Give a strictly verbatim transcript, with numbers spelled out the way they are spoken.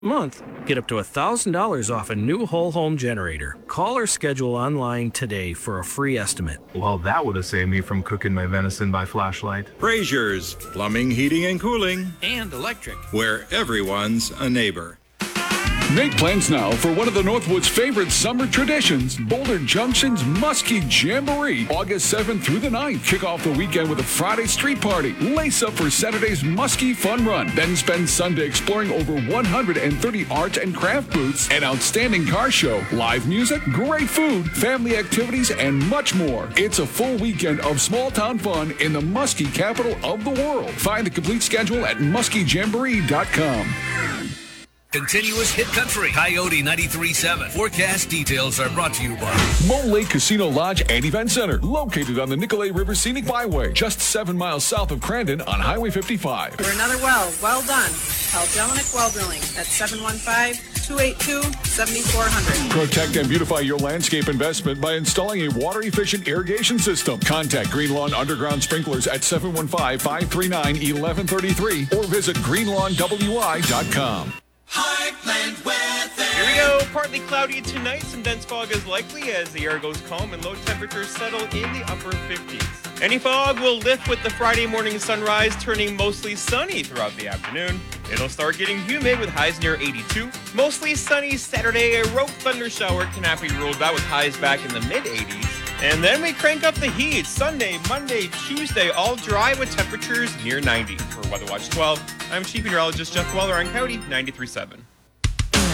month. Get up to one thousand dollars off a new whole home generator. Call or schedule online today for a free estimate. Well, that would have saved me from cooking my venison by flashlight. Frazier's Plumbing, Heating, and Cooling, And electric. where everyone's a neighbor. Make plans now for one of the Northwoods' favorite summer traditions, Boulder Junction's Muskie Jamboree. August seventh through the ninth. Kick off the weekend with a Friday street party. Lace up for Saturday's Muskie Fun Run. Then spend Sunday exploring over one hundred thirty arts and craft booths, an outstanding car show, live music, great food, family activities, and much more. It's a full weekend of small town fun in the Muskie capital of the world. Find the complete schedule at muskie jamboree dot com. Continuous hit country, Coyote ninety-three point seven. Forecast details are brought to you by Mole Lake Casino Lodge and Event Center, located on the Nicolay River Scenic Byway, just seven miles south of Crandon on Highway fifty-five. For another well, well done. Call Jelinek Well Drilling at seven one five, two eight two, seven four zero zero. Protect and beautify your landscape investment by installing a water-efficient irrigation system. Contact Green Lawn Underground Sprinklers at seven one five, five three nine, one one three three or visit green lawn w i dot com. Heartland weather. Here we go. Partly cloudy tonight. Some dense fog is likely as the air goes calm and low temperatures settle in the upper fifties. Any fog will lift with the Friday morning sunrise, turning mostly sunny throughout the afternoon. It'll start getting humid with highs near eighty-two. Mostly sunny Saturday. A rogue thunder shower cannot be ruled out with highs back in the mid-eighties. And then we crank up the heat. Sunday, Monday, Tuesday, all dry with temperatures near ninety. For Weather Watch twelve, I'm Chief Meteorologist Jeff Weller on Coyote ninety-three point seven.